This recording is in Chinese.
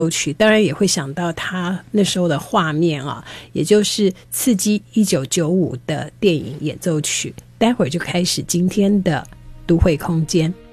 曲，当然也会想到他那时候的画面啊，也就是刺激1995的电影演奏曲。待会儿就开始今天的都会空间。